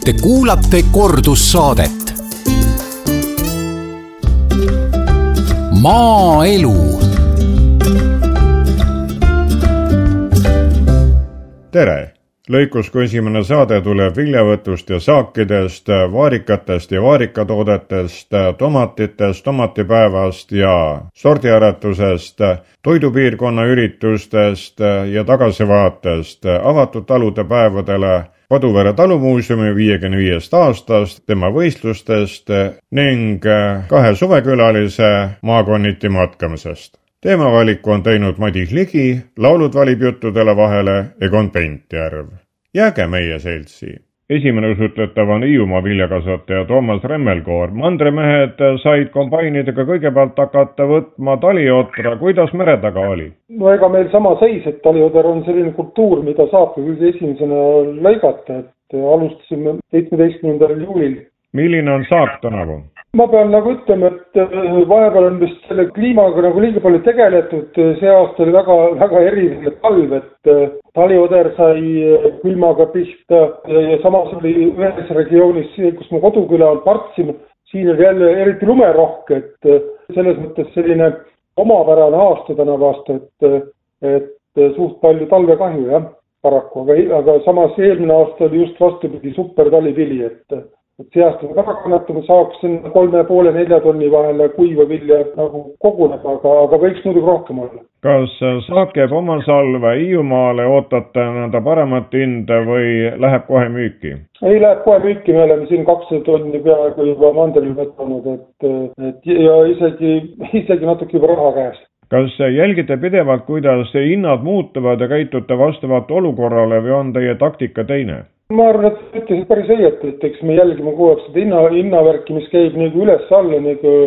Te kuulate kordussaadet. Maaelu. Tere! Lõikusku esimene saade tuleb viljavõtust ja saakidest, vaarikatest ja vaarikatoodetest, tomatitest, tomatipäevast ja sordiaretusest, toidupiirkonna üritustest ja tagasivaatest avatud talude päevadele, Paduvere talumuuseumi 55 aastast, tema võistlustest ning 2 suvekülalise maakonniti matkamisest. Teemavaliku on teinud Madis Ligi, laulud valib juttudele vahele Egon Pentjärv. Jääge meie seltsi. Esimene usutletav on Hiiumaa viljakasvataja Toomas Remmelkoor. Mandremehed said kombainidega kõigepealt hakata võtma taliotra. Kuidas mere taga oli? No ega meil sama seis, et talioder on selline kultuur, mida saab kõige esimesena lõigata, et alustasime 17. juulil. Milline on saak tänavu? Ma pean ütlema, et vahepeal on vist selle kliimaga liiga palju tegeletud. See aasta oli väga eriline talv, et talioder sai külmaga pihta ja samas oli ühes regioonis, kus mu koduküla on Partsim, siin oli jälle eriti lumerohke, et selles mõttes selline omapärane aasta tänavu aasta, et suht palju talvekahju, jah, paraku, aga samas eelmine aasta oli just vastupidi super talivili, et see aasta väga kannatama saaks 3,5-4 tonni vahele kuiva vilja koguneb, aga võiks muidugi rohkem olla. Kas saak jääb oma salve Hiiumaale, ootate nende paremat hinda või läheb kohe müüki? Ei, läheb kohe müüki, me oleme siin 200 tonni peaaegu juba mandril võtanud, et ja isegi natuke juba raha käes. Kas jälgite pidevalt, kuidas hinnad muutuvad ja käitute vastavalt olukorrale või on teie taktika teine? Ma arvan, et ütlesid päris õieti, et eks me jälgime kogu aeg seda hinnavärki, mis käib üles-alla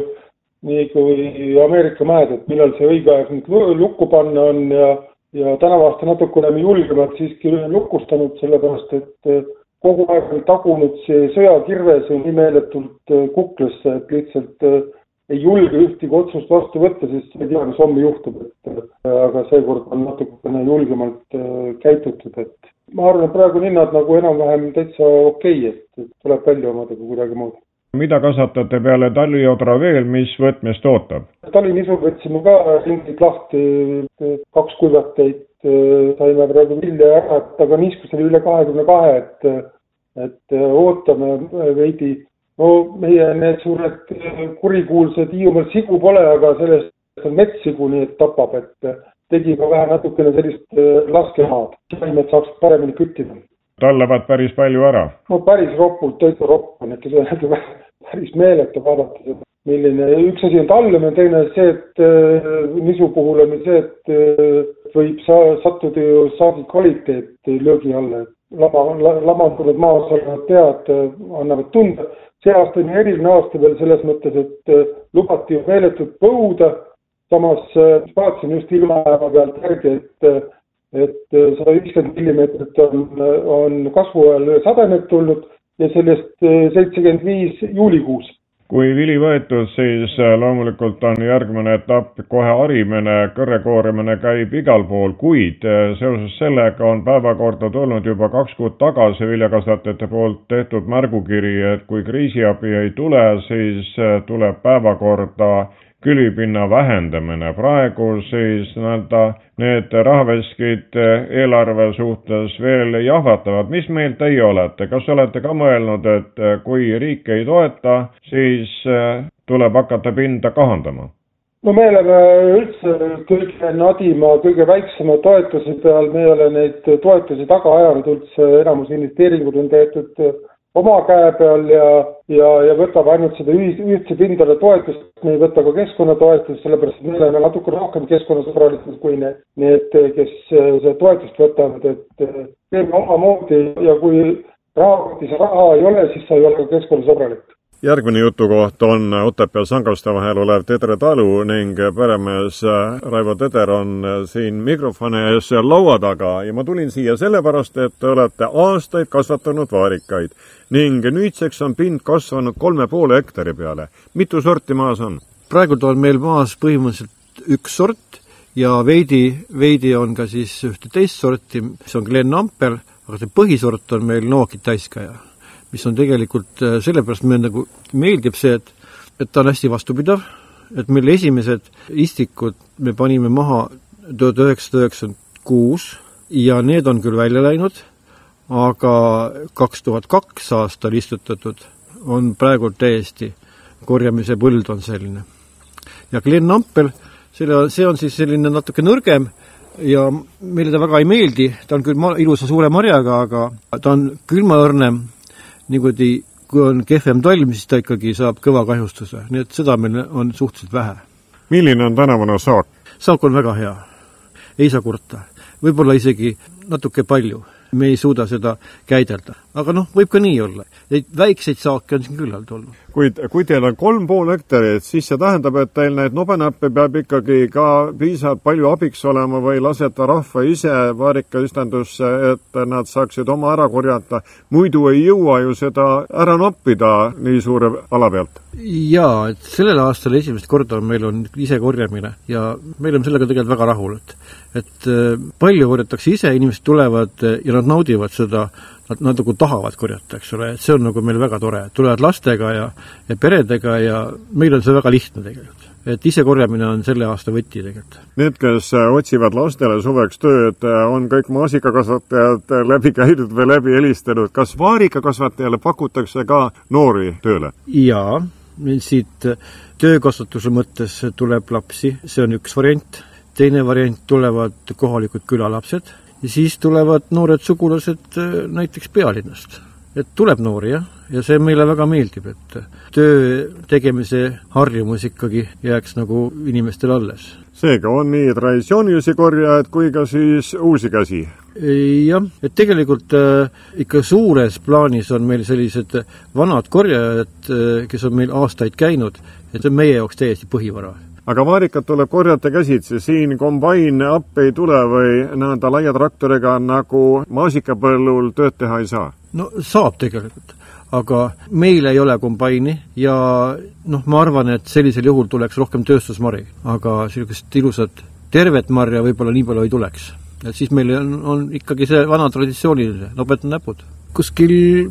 nii kui Ameerika mäed, et millal see õige aeg lukku panna on ja tänavu aasta natuke oleme julgemalt siiski lukustanud, sellepärast et kogu aeg on tagunud see sõjakirve see nii meeletult kuklasse, et lihtsalt ei julge ühtegi otsust vastu võtta, sest ei tea, mis homme juhtub, aga seekord on natukene julgemalt käitutud, et ma arvan, et praegu hinnad enam-vähem täitsa okei, et tuleb välja omadega kuidagi muud. Mida kasvatate peale taliodra veel, mis võtmist ootab? Talinisu võtsime ka ringid lahti, 2 kuivateid saime praegu vilja ära, aga niiskus oli üle 22, et ootame veidi. No meie need suured kurikuulsad Hiiumaal sigu pole, aga sellest on metssigu, nii et tapab, et tegi ka vähe natukene sellist laskemaad. Saimed saaks paremini küttida. Tallavad päris palju ära? No päris roppult, toitu ropp on, et see on päris meeleta vaadata seda. Milline, üks asi on tallemine, teine see, et nisu puhul on see, et võib sattuda ju saagi kvaliteet löögi alla. Lamandunud maas olevad pead annavad tunda. See aasta on eriline aasta veel selles mõttes, et lubati ju meeletut põuda, samas vaatasin just ilmapäeva pealt järgi, et 150 millimeetrit on kasvu ajal sademed tulnud ja sellest 75 juulikuus. Kui vili võetud, siis loomulikult on järgmine etapp kohe harimine, kõrrekoorimine käib igal pool, kuid seoses sellega on päevakorda tulnud juba 2 kuud tagasi viljakasvatajate poolt tehtud märgukiri, et kui kriisiabi ei tule, siis tuleb päevakorda külvipinna vähendamine. Praegu siis need rahaveskid eelarve suhtes veel jahvatavad. Mis meil teie olete? Kas olete ka mõelnud, et kui riik ei toeta, siis tuleb hakata pinda kahandama? No me oleme üldse kõige nadima, kõige väiksema toetuse peal, me ei ole neid toetusi taga ajanud üldse, enamus investeeringud on tehtud oma käe peal ja võtab ainult seda ühtse pindale toetust, me ei võta ka keskkonnatoetust, sellepärast et me oleme natuke rohkem keskkonnasõbralikud kui need, kes seda toetust võtavad, et teeme omamoodi ja kui raha ei ole, siis sa ei ole ka keskkonnasõbralik. Järgmine jutukoht on Otepää Sangaste vahel olev Tedre talu ning peremees Raivo Teder on siin mikrofoni ees laua taga ja ma tulin siia sellepärast, et te olete aastaid kasvatanud vaarikaid ning nüüdseks on pind kasvanud 3,5 hektari peale. Mitu sorti maas on? Praegu on meil maas põhimõtteliselt 1 sort ja veidi on ka siis ühte teist sorti, mis on Glen Amper, aga see põhisort on meil Nookit Täiskaja. mis on tegelikult sellepärast meile nagu meeldib see, et ta on hästi vastupidav, et meil esimesed istikud me panime maha 1996 ja need on küll välja läinud, aga 2002 aastal istutatud on praegu täiesti korjamise põld on selline. Ja Glen Ampel, see on siis selline natuke nõrgem ja meile ta väga ei meeldi, ta on küll ilusa suure marjaga, aga ta on külmaõrnem, niimoodi kui on kehvem talv, siis ta ikkagi saab kõva kahjustuse, nii et seda meil on suhteliselt vähe. Milline on tänavune saak? Saak on väga hea, ei saa kurta, võib-olla isegi natuke palju. Me ei suuda seda käidelda. Aga võib ka nii olla. Neid väikseid saake on siin küllalt olnud. Kui teil on 3,5 hektarit, siis see tähendab, et teil neid nobenäppe peab ikkagi ka piisavalt palju abiks olema või laseta rahva ise vaarikaistandusse, et nad saaksid oma ära korjata. Muidu ei jõua ju seda ära noppida nii suure ala pealt. Jaa, et sellel aastal esimest korda meil on ise korjamine ja meil on sellega tegelikult väga rahul, et palju korjatakse ise, inimesed tulevad ja nad naudivad seda, nad nagu tahavad korjata, eks ole, et see on nagu meil väga tore, tulevad lastega ja peredega ja meil on see väga lihtne tegelikult. Et ise korjamine on selle aasta võti tegelikult. Need, kes otsivad lastele suveks tööd, on kõik maasikakasvatajad läbi käidud või läbi helistanud. Kas vaarikakasvatajale pakutakse ka noori tööle? Jaa, meil siit töökasvatuse mõttes tuleb lapsi, see on üks variant. Teine variant tulevad kohalikud külalapsed ja siis tulevad noored sugulased näiteks pealinnast. Et tuleb noori, ja see meile väga meeldib, et töö tegemise harjumus ikkagi jääks nagu inimestel alles. Seega on nii traditsioonilisi korjajaid kui ka siis uusi käsi? Jah, et tegelikult ikka suures plaanis on meil sellised vanad korjajad, kes on meil aastaid käinud, et see on meie jaoks täiesti põhivara. Aga vaarikat tuleb korjata käsitsi, siin kombain appi ei tule või nõnda laia traktoriga nagu maasikapõllul tööd teha ei saa? No saab tegelikult, aga meil ei ole kombaini ja ma arvan, et sellisel juhul tuleks rohkem tööstusmari, aga sellist ilusat tervet marja võib-olla nii palju ei tuleks. Et siis meil on ikkagi see vana traditsiooniline, noped näpud. Kuskil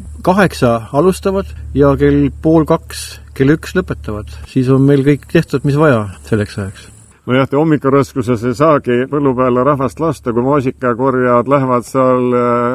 8 alustavad ja kell 1:30, kell 1 lõpetavad. Siis on meil kõik tehtud, mis vaja selleks ajaks. No jah, te hommikurõskuses ei saagi põllu peale rahvast lasta, kui maasikakorjad lähevad seal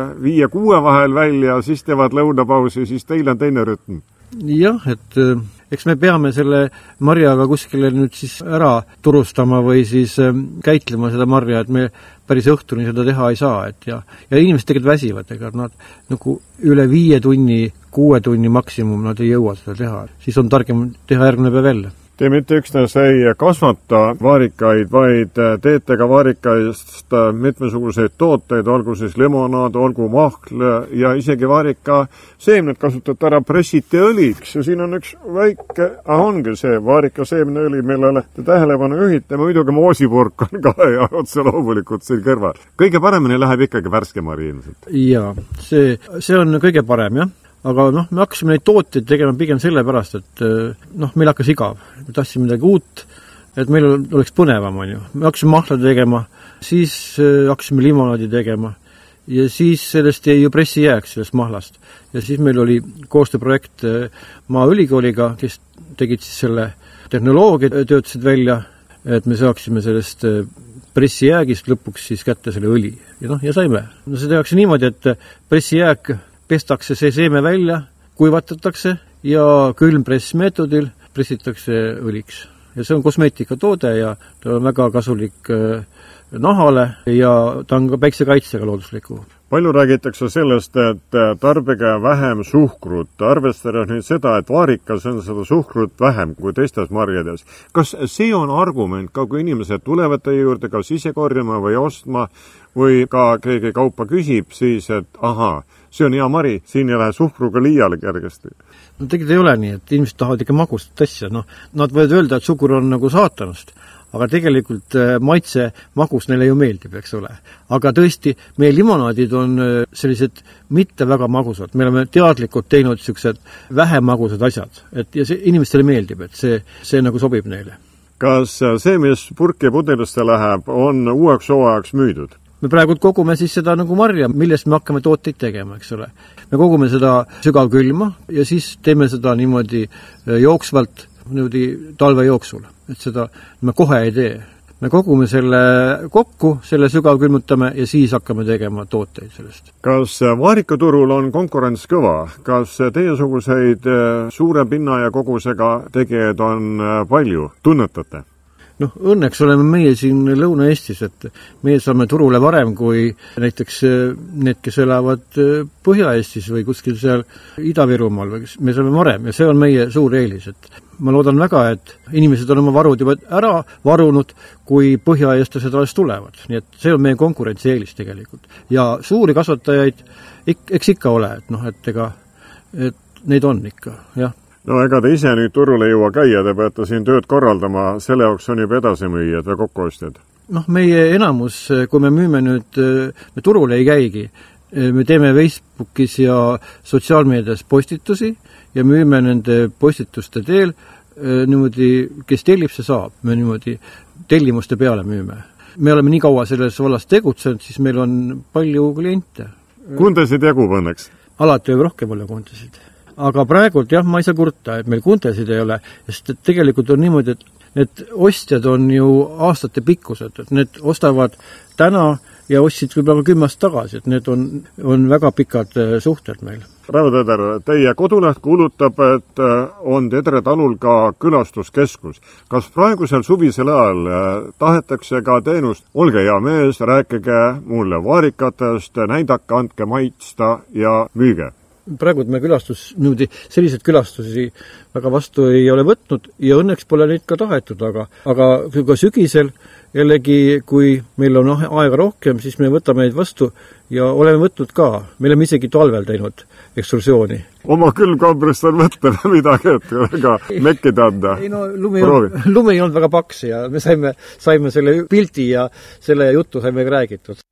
5-6 vahel välja, siis teevad lõunapausi, siis teil on teine rütm. Jah, et eks me peame selle marjaga kuskile nüüd siis ära turustama või siis käitlema seda marja, et me päris õhtuni seda teha ei saa, et ja inimesed tegelikult väsivad, ega nad nagu üle 5 tunni, 6 tunni maksimum nad ei jõua seda teha. Siis on targem teha järgmine päev jälle. Te mitte üksnes ei kasvata vaarikaid, vaid teete ka vaarikaist mitmesuguseid tooteid, olgu siis limonaad, olgu mahl ja isegi vaarika seemned kasutate ära pressiti õliks ja siin on üks väike, ongi see vaarika seemneõli, millele te tähelepanu juhite, muidugi moosipurk on ka ja otse loomulikult siin kõrval. Kõige paremini läheb ikkagi värske mari ilmselt. Jaa, see on kõige parem, jah. Aga me hakkasime neid tooteid tegema pigem sellepärast, et meil hakkas igav. Me tahtsime midagi uut, et meil oleks põnevam, on ju. Me hakkasime mahlade tegema, siis hakkasime limonaadi tegema ja siis sellest jäi ju pressijääks sellest mahlast. Ja siis meil oli koostööprojekt Maaülikooliga, kes tegid siis selle tehnoloogia, töötasid välja, et me saaksime sellest pressijäägist lõpuks siis kätte selle õli. Ja saime. See tehakse niimoodi, et pressijääk pestakse see seeme välja, kuivatatakse ja külmpressmeetodil pressitakse õliks. Ja see on kosmeetikatoode ja ta on väga kasulik nahale ja ta on ka päiksekaitsega loodusliku. Palju räägitakse sellest, et tarbige vähem suhkrut. Arvestades nüüd seda, et vaarikas on seda suhkrut vähem kui teistes marjades. Kas see on argument, ka kui inimesed tulevad teie juurde kas ise korjama või ostma või ka keegi kaupa küsib, siis et see on hea mari, siin ei lähe suhkruga liiale kergesti? No tegelikult ei ole nii, et inimesed tahavad ikka magustat asja. Nad võivad öelda, et suhkur on nagu saatanast, aga tegelikult maitse magus neile ju meeldib, eks ole. Aga tõesti, meie limonaadid on sellised mitte väga magusad. Me oleme teadlikult teinud sellised vähem magusad asjad, ja see inimestele meeldib, et see nagu sobib neile. Kas see, mis purki ja pudelisse läheb, on uueks hooajaks müüdud? me praegu kogume siis seda nagu marja, millest me hakkame tooteid tegema, eks ole. Me kogume seda sügavkülma ja siis teeme seda niimoodi jooksvalt niimoodi talve jooksul, et seda me kohe ei tee. Me kogume selle kokku, selle sügavkülmutame ja siis hakkame tegema tooteid sellest. Kas vaarikaturul on konkurents kõva? Kas teiesuguseid suure pinna ja kogusega tegijaid on palju? Tunnetate? Noh, õnneks oleme meie siin Lõuna-Eestis, et meie saame turule varem kui näiteks need, kes elavad Põhja-Eestis või kuskil seal Ida-Virumaal, või me saame varem ja see on meie suur eelis, et ma loodan väga, et inimesed on oma varud juba ära varunud, kui põhjaeestlased alles tulevad. Nii et see on meie konkurentsieelis tegelikult. Ja suuri kasvatajaid eks ikka ole, et neid on ikka, jah. No ega te ise nüüd turule jõua käia, te peate siin tööd korraldama, selle jaoks on juba edasimüüjad või kokkuostjad? Noh, meie enamus, kui me müüme nüüd, me turule ei käigi, me teeme Facebookis ja sotsiaalmeedias postitusi ja müüme nende postituste teel niimoodi, kes tellib, see saab. Me niimoodi tellimuste peale müüme. Me oleme nii kaua selles vallas tegutsenud, siis meil on palju kliente. Kundesid jagub õnneks? Alati võib rohkem olla kundesid. Aga praegult jah, ma ei saa kurta, et meil kundesid ei ole, sest tegelikult on niimoodi, et need ostjad on ju aastate pikkused, et need ostavad täna ja ostsid võib-olla 10 aastat tagasi, et need on väga pikad suhted meil. Raivo Teder, teie koduleht kuulutab, et on Tedre talul ka külastuskeskus. Kas praegusel suvisel ajal tahetakse ka teenust? Olge hea mees, rääkige mulle vaarikatest, näidake, andke maitsta ja müüge. Praegu me selliseid külastusi väga vastu ei ole võtnud ja õnneks pole neid ka tahetud, aga ka sügisel jällegi, kui meil on aega rohkem, siis me võtame neid vastu ja oleme võtnud ka. Me oleme isegi talvel teinud ekskursiooni. Oma külmkambrist on võtta midagi, et väga mekkida anda. Ei no, lumi ei olnud väga paks ja me saime selle pildi ja selle jutu saime räägitud.